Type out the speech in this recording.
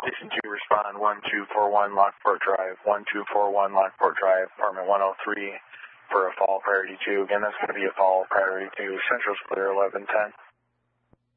Station 2, respond 1241 Lockport Drive, 1241 Lockport Drive, apartment 103 for a fall priority 2. Again, that's going to be a fall priority 2. Central's clear, 1110.